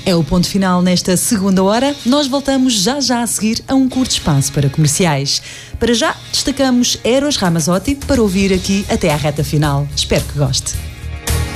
É o ponto final nesta segunda hora. Nós voltamos já a seguir a um curto espaço para comerciais. Para já, destacamos Eros Ramazzotti para ouvir aqui até à reta final. Espero que goste.